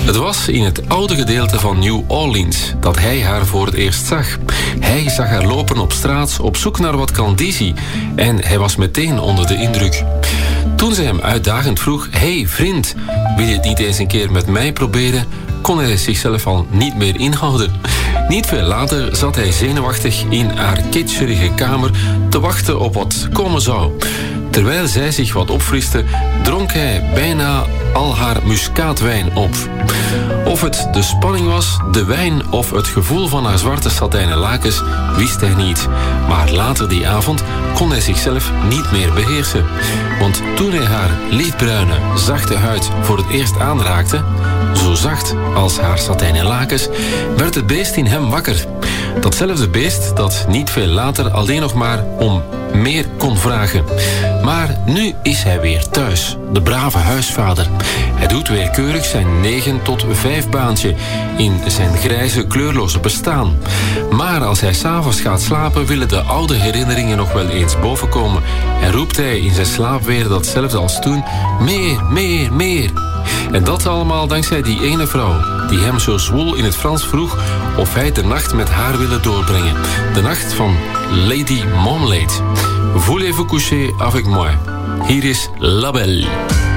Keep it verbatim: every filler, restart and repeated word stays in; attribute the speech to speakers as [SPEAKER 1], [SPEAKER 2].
[SPEAKER 1] Het was in het oude gedeelte van New Orleans dat hij haar voor het eerst zag. Hij zag haar lopen op straat op zoek naar wat klandizie en hij was meteen onder de indruk. Toen ze hem uitdagend vroeg: hey vriend, wil je het niet eens een keer met mij proberen? Kon hij zichzelf al niet meer inhouden. Niet veel later zat hij zenuwachtig in haar kitscherige kamer te wachten op wat komen zou. Terwijl zij zich wat opfriste, dronk hij bijna al haar muskaatwijn op. Of het de spanning was, de wijn of het gevoel van haar zwarte satijnen lakens, wist hij niet. Maar later die avond kon hij zichzelf niet meer beheersen. Want toen hij haar lichtbruine, zachte huid voor het eerst aanraakte, zo zacht als haar satijnen lakens, werd het beest in hem wakker. Datzelfde beest dat niet veel later alleen nog maar om meer kon vragen. Maar nu is hij weer thuis, de brave huisvader. Hij doet weer keurig zijn negen tot vijf baantje in zijn grijze, kleurloze bestaan. Maar als hij 's avonds gaat slapen, willen de oude herinneringen nog wel eens bovenkomen. En roept hij in zijn slaap weer datzelfde als toen: meer, meer, meer. En dat allemaal dankzij die ene vrouw die hem zo zwoel in het Frans vroeg of hij de nacht met haar wilde doorbrengen. De nacht van Lady Marmalade. Voulez-vous coucher avec moi? Hier is La Belle.